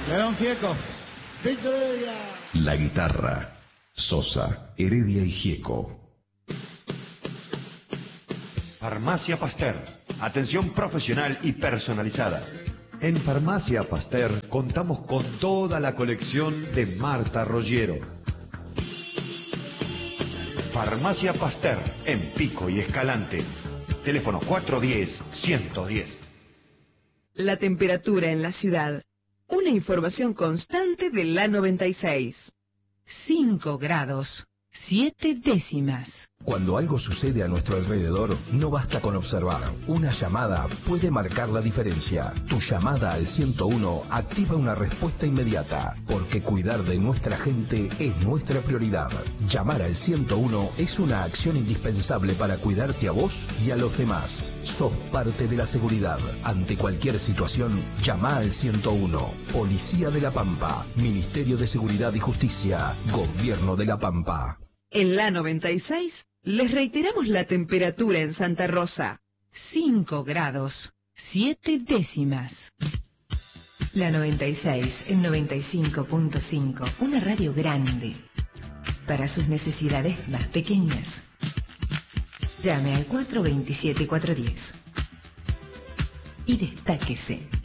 León Gieco. Víctor Heredia. La guitarra. Sosa, Heredia y Gieco. Farmacia Pasteur. Atención profesional y personalizada. En Farmacia Pasteur contamos con toda la colección de Marta Rogero. Farmacia Pasteur, en Pico y Escalante. Teléfono 410-110. La temperatura en la ciudad. Una información constante de la 96. 5 grados, 7 décimas. Cuando algo sucede a nuestro alrededor, no basta con observar. Una llamada puede marcar la diferencia. Tu llamada al 101 activa una respuesta inmediata, porque cuidar de nuestra gente es nuestra prioridad. Llamar al 101 es una acción indispensable para cuidarte a vos y a los demás. Sos parte de la seguridad. Ante cualquier situación, llama al 101. Policía de La Pampa, Ministerio de Seguridad y Justicia, Gobierno de La Pampa. En la 96, les reiteramos la temperatura en Santa Rosa. 5 grados, 7 décimas. La 96 en 95.5, una radio grande para sus necesidades más pequeñas. Llame al 427-410 y destáquese.